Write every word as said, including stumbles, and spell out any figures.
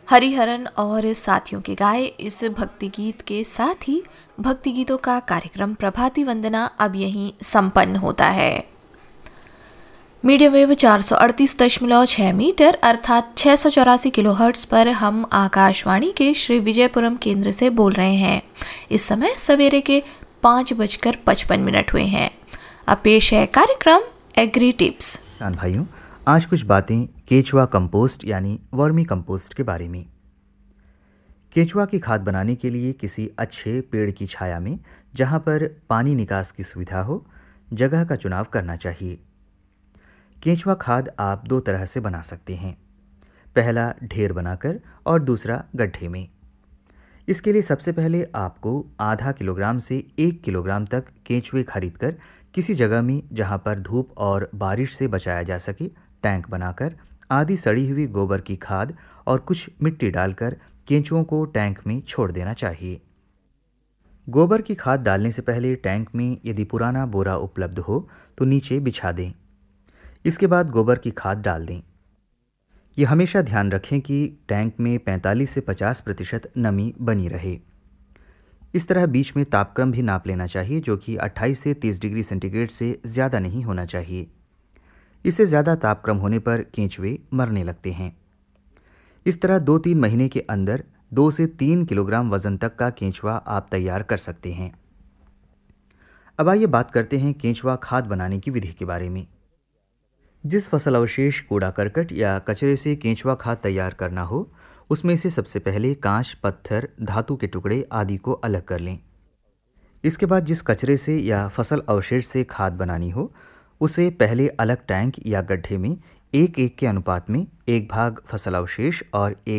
हरिहरन और साथियों के गाए इस भक्ति गीत के साथ ही भक्ति गीतों का कार्यक्रम प्रभाती वंदना अब यहीं संपन्न होता है। मीडियम वेव चार सौ अड़तीस दशमलव छः मीटर अर्थात छः सौ चौरासी किलोहर्ट्ज़ पर हम आकाशवाणी के श्री विजयपुरम केंद्र से बोल रहे हैं। इस समय सवेरे के पाँच बजकर पचपन मिनट हुए हैं। अब पेश है कार्यक्रम एग्री टिप्स। किसान भाइयों, आज कुछ बातें केचुआ कंपोस्ट यानी वर्मी कंपोस्ट के बारे में। केचुआ की खाद बनाने के लिए किसी अच्छे पेड़ की छाया में, जहां पर पानी निकास की सुविधा हो, जगह का चुनाव करना चाहिए। केचुआ खाद आप दो तरह से बना सकते हैं। पहला ढेर बनाकर और दूसरा गड्ढे में। इसके लिए सबसे पहले आपको आधा किलोग्राम से एक किलोग्राम तक केंचुए खरीदकर किसी जगह में जहां पर धूप और बारिश से बचाया जा सके टैंक बनाकर आधी सड़ी हुई गोबर की खाद और कुछ मिट्टी डालकर केंचुओं को टैंक में छोड़ देना चाहिए। गोबर की खाद डालने से पहले टैंक में यदि पुराना बोरा उपलब्ध हो तो नीचे बिछा दें। इसके बाद गोबर की खाद डाल दें। ये हमेशा ध्यान रखें कि टैंक में पैंतालीस से पचास प्रतिशत नमी बनी रहे। इस तरह बीच में तापक्रम भी नाप लेना चाहिए, जो कि अट्ठाईस से तीस डिग्री सेंटीग्रेड से ज़्यादा नहीं होना चाहिए। इससे ज़्यादा तापक्रम होने पर केंचुए मरने लगते हैं। इस तरह दो तीन महीने के अंदर दो से तीन किलोग्राम वजन तक का केंचुआ आप तैयार कर सकते हैं। अब आइए बात करते हैं केंचुआ खाद बनाने की विधि के बारे में। जिस फसल अवशेष, कूड़ा करकट या कचरे से केंचुआ खाद तैयार करना हो, उसमें से सबसे पहले कांच, पत्थर, धातु के टुकड़े आदि को अलग कर लें। इसके बाद जिस कचरे से या फसल अवशेष से खाद बनानी हो, उसे पहले अलग टैंक या गड्ढे में एक एक के अनुपात में एक भाग फसल अवशेष और एक